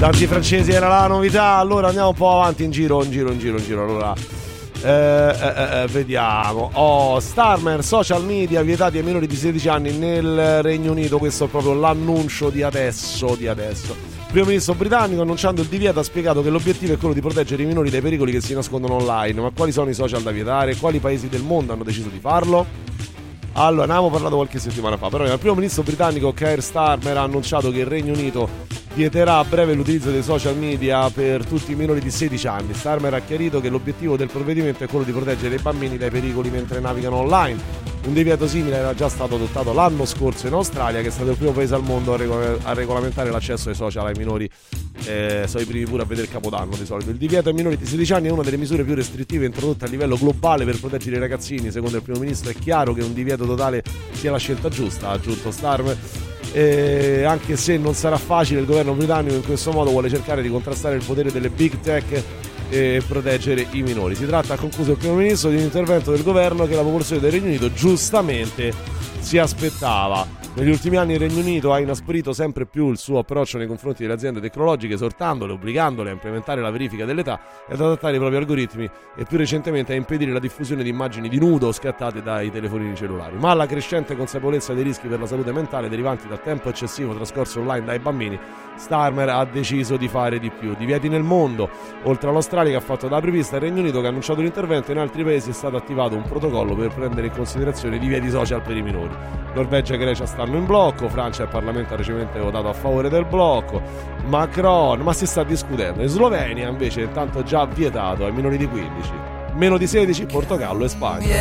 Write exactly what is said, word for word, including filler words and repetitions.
Tanti francesi era la novità. Allora andiamo un po' avanti in giro, in giro, in giro, in giro. Allora eh, eh, eh, vediamo. Oh, Starmer, social media vietati ai minori di sedici anni nel Regno Unito. Questo è proprio l'annuncio di adesso, di adesso. Il primo ministro britannico, annunciando il divieto, ha spiegato che l'obiettivo è quello di proteggere i minori dai pericoli che si nascondono online. Ma quali sono i social da vietare? Quali paesi del mondo hanno deciso di farlo? Allora, ne avevamo parlato qualche settimana fa, però il primo ministro britannico Keir Starmer ha annunciato che il Regno Unito vieterà a breve l'utilizzo dei social media per tutti i minori di sedici anni. Starmer ha chiarito che l'obiettivo del provvedimento è quello di proteggere i bambini dai pericoli mentre navigano online. Un divieto simile era già stato adottato l'anno scorso in Australia, che è stato il primo paese al mondo a, regol- a regolamentare l'accesso ai social ai minori. Eh, sono i primi pure a vedere il Capodanno di solito. Il divieto ai minori di sedici anni è una delle misure più restrittive introdotte a livello globale per proteggere i ragazzini. Secondo il primo ministro è chiaro che un divieto totale sia la scelta giusta, ha aggiunto Starmer. Eh, anche se non sarà facile, il governo britannico in questo modo vuole cercare di contrastare il potere delle big tech e proteggere i minori. Si tratta, ha concluso il primo ministro, di un intervento del governo che la popolazione del Regno Unito giustamente si aspettava. Negli ultimi anni il Regno Unito ha inasprito sempre più il suo approccio nei confronti delle aziende tecnologiche, esortandole, obbligandole a implementare la verifica dell'età e ad adattare i propri algoritmi, e più recentemente a impedire la diffusione di immagini di nudo scattate dai telefonini cellulari. Ma la crescente consapevolezza dei rischi per la salute mentale derivanti dal tempo eccessivo trascorso online dai bambini, Starmer ha deciso di fare di più. Divieti nel mondo. Oltre all'Australia, che ha fatto da apripista, il Regno Unito, che ha annunciato l'intervento, in altri paesi è stato attivato un protocollo per prendere in considerazione i divieti social per i minori. Norvegia e Grecia stanno in blocco, Francia e il Parlamento ha recentemente votato a favore del blocco, Macron, ma si sta discutendo. In Slovenia invece intanto già vietato ai minori di quindici, meno di sedici Portogallo e Spagna.